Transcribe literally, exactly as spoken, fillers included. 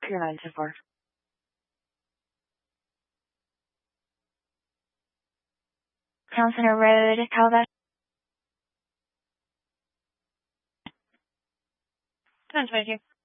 Your line so far. Town Center Road, Calabash. Sounds right here.